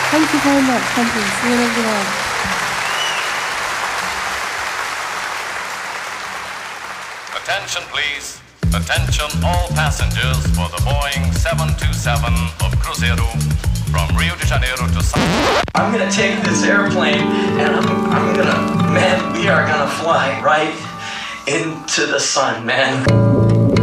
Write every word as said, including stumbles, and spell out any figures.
Thank you very much. Thank you. See you later on. Attention, please. Attention all passengers for the Boeing seven two seven of Cruzeiro from Rio de Janeiro to São. I'm gonna take this airplane and I'm, I'm gonna, man, we are gonna fly right into the sun, man.